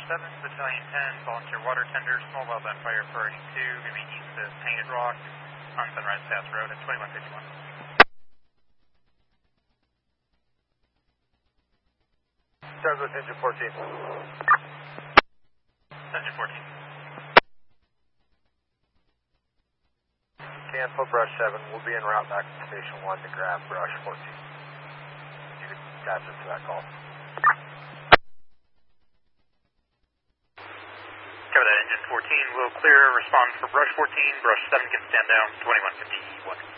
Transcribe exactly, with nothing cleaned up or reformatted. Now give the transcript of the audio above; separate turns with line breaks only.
seven, Battalion ten, volunteer water tender, small wildland fire priority two, going to be east of Painted Rock on Sunrise Pass Road at twenty-one fifty-one.
Start with engine fourteen.
Engine fourteen.
Cancel brush seven. We'll be en route back to station one to grab brush fourteen. You can attach it to that call.
Cover that, engine fourteen will clear, respond for brush fourteen, brush seven can stand down, twenty-one fifty-one.